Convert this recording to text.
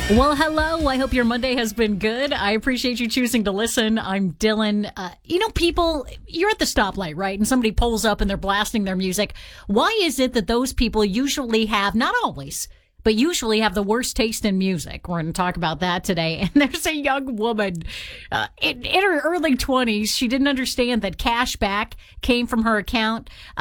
Well, hello. I hope your Monday has been good. I appreciate you choosing to listen. I'm Dylan. People, you're at the stoplight, right? And somebody pulls up and they're blasting their music. Why is it that those people usually have, not always, but usually have the worst taste in music? We're going to talk about that today. And there's a young woman in her early 20s. She didn't understand that cash back came from her account.